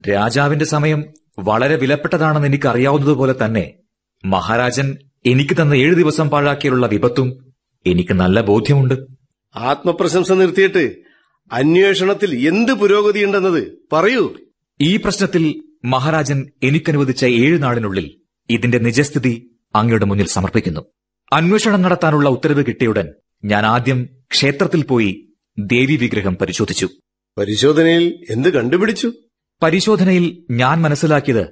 രാജാവിന്റെ സമയം വളരെ വിലപ്പെട്ടതാണെന്ന് എനിക്കറിയാവുന്നതുപോലെ തന്നെ മഹാരാജൻ എനിക്ക് തന്ന 7 ദിവസം പാഴാക്കിയുള്ള വിപത്തും എനിക്ക് നല്ല ബോധ്യമുണ്ട്. ആത്മപ്രശംസ നിർത്തിയിട്ട് അന്വേഷണത്തിൽ എന്ത് പുരോഗതിയുണ്ടെന്നത് പറയൂ. ഈ പ്രശ്നത്തിൽ മഹാരാജൻ എനിക്കനുവദിച്ച 7 നാളിനുള്ളിൽ ഇതിന്റെ നിജസ്ഥിതി അങ്ങയുടെ മുന്നിൽ സമർപ്പിക്കുന്നു. അന്വേഷണം നടത്താനുള്ള ഉത്തരവ് കിട്ടിയുടൻ ഞാൻ ആദ്യം ക്ഷേത്രത്തിൽ പോയി ദേവി വിഗ്രഹം പരിശോധിച്ചു. പരിശോധനയിൽ എന്ത് കണ്ടുപിടിച്ചു? പരിശോധനയിൽ ഞാൻ മനസ്സിലാക്കിയത്